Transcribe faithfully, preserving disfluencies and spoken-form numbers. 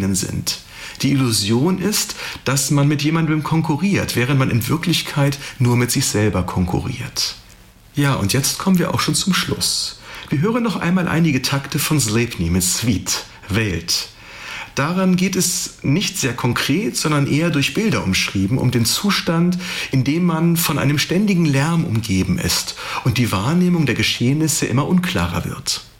eigenen sind. Die Illusion ist, dass man mit jemandem konkurriert, während man in Wirklichkeit nur mit sich selber konkurriert. Ja, und jetzt kommen wir auch schon zum Schluss. Wir hören noch einmal einige Takte von Sleipny mit Svit, Welt. Daran geht es nicht sehr konkret, sondern eher durch Bilder umschrieben, um den Zustand, in dem man von einem ständigen Lärm umgeben ist und die Wahrnehmung der Geschehnisse immer unklarer wird.